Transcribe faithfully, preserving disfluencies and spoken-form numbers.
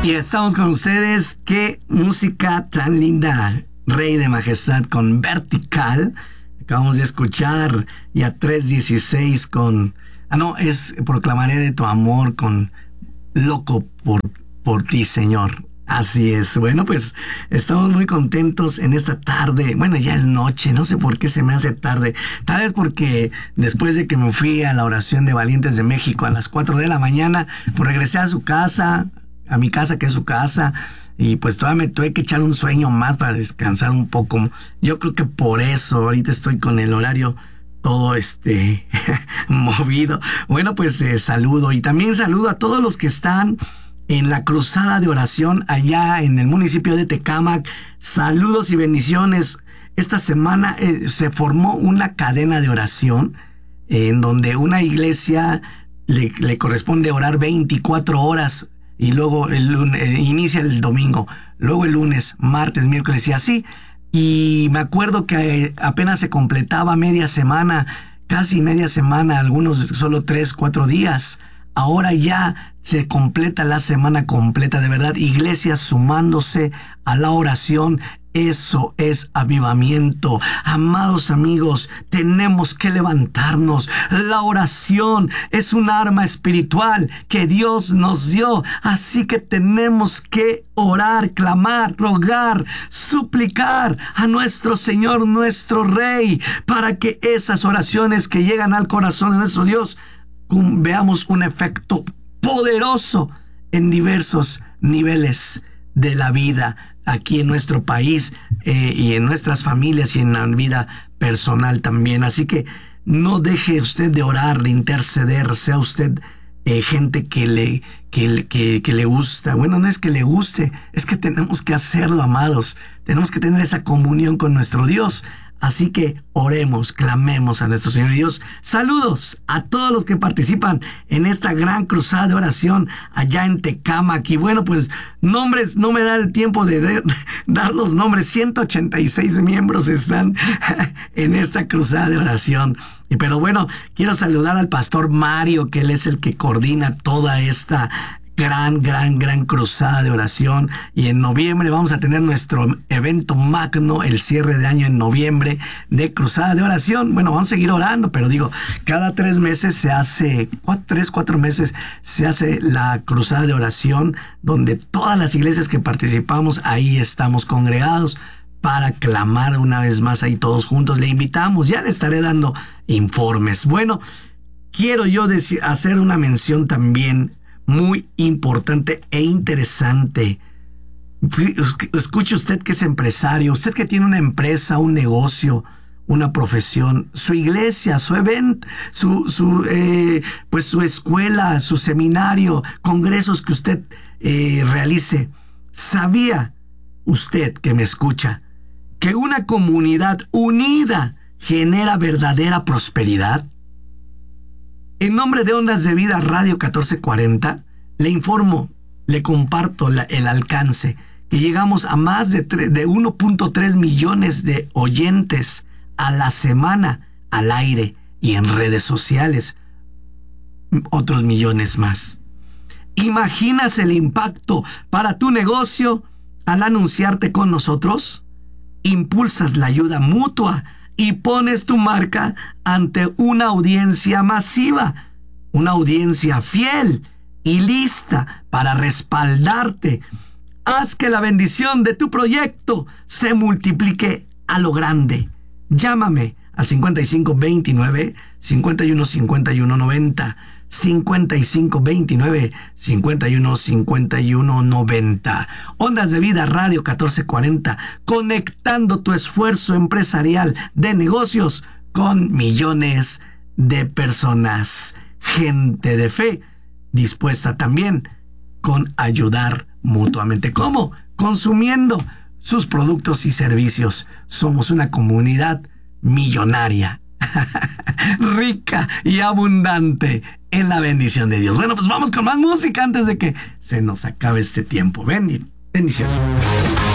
Y estamos con ustedes. Qué música tan linda. Rey de Majestad con Vertical. Acabamos de escuchar. Y a tres dieciséis con... Ah, no, es Proclamaré de tu amor con Loco por, por ti, Señor. Así es. Bueno, pues estamos muy contentos en esta tarde. Bueno, ya es noche, no sé por qué se me hace tarde. Tal vez porque después de que me fui a la oración de Valientes de México a las cuatro de la mañana, pues regresé a su casa, a mi casa que es su casa, y pues todavía me tuve que echar un sueño más para descansar un poco. Yo creo que por eso ahorita estoy con el horario todo este movido. Bueno, pues eh, saludo y también saludo a todos los que están en la cruzada de oración allá en el municipio de Tecámac. Saludos y bendiciones. Esta semana eh, se formó una cadena de oración eh, en donde una iglesia le, le corresponde orar veinticuatro horas y luego el lunes, eh, inicia el domingo, luego el lunes, martes, miércoles y así. Y me acuerdo que eh, apenas se completaba media semana, casi media semana, algunos solo tres, cuatro días. Ahora ya se completa la semana completa, de verdad, iglesias sumándose a la oración. Eso es avivamiento. Amados amigos, tenemos que levantarnos. La oración es un arma espiritual que Dios nos dio. Así que tenemos que orar, clamar, rogar, suplicar a nuestro Señor, nuestro Rey, para que esas oraciones que llegan al corazón de nuestro Dios veamos un efecto poderoso en diversos niveles de la vida aquí en nuestro país eh, y en nuestras familias y en la vida personal también. Así que no deje usted de orar, de interceder, sea usted eh, gente que le, que, que, que le gusta. Bueno, no es que le guste, es que tenemos que hacerlo, amados. Tenemos que tener esa comunión con nuestro Dios. Así que oremos, clamemos a nuestro Señor Dios. Saludos a todos los que participan en esta gran cruzada de oración allá en Tecámac. Y bueno, pues nombres, no me da el tiempo de, de dar los nombres. ciento ochenta y seis miembros están en esta cruzada de oración. Y pero bueno, quiero saludar al pastor Mario, que él es el que coordina toda esta gran, gran, gran cruzada de oración. Y en noviembre vamos a tener nuestro evento magno, el cierre de año en noviembre de cruzada de oración. Bueno, vamos a seguir orando, pero digo, cada tres meses se hace, cuatro, tres, cuatro meses se hace la cruzada de oración, donde todas las iglesias que participamos, ahí estamos congregados para clamar una vez más ahí todos juntos. Le invitamos, ya le estaré dando informes. Bueno, quiero yo decir, hacer una mención también muy importante e interesante. Escuche usted que es empresario, usted que tiene una empresa, un negocio, una profesión, su iglesia, su evento, su, su, eh, pues su escuela, su seminario, congresos que usted eh, realice. ¿Sabía usted que me escucha que una comunidad unida genera verdadera prosperidad? En nombre de Ondas de Vida Radio catorce cuarenta, le informo, le comparto la, el alcance, que llegamos a más de, de uno punto tres millones de oyentes a la semana al aire y en redes sociales. Otros millones más. ¿Imaginas el impacto para tu negocio al anunciarte con nosotros? Impulsas la ayuda mutua y pones tu marca ante una audiencia masiva, una audiencia fiel y lista para respaldarte. Haz que la bendición de tu proyecto se multiplique a lo grande. Llámame al cincuenta y cinco veintinueve, cincuenta y uno cincuenta y uno noventa, cincuenta y cinco veintinueve, cincuenta y uno cincuenta y uno noventa. Ondas de Vida Radio catorce cuarenta, conectando tu esfuerzo empresarial de negocios con millones de personas. Gente de fe dispuesta también con ayudar mutuamente. ¿Cómo? Consumiendo sus productos y servicios. Somos una comunidad millonaria, rica y abundante en la bendición de Dios. Bueno, pues vamos con más música antes de que se nos acabe este tiempo. Bendiciones.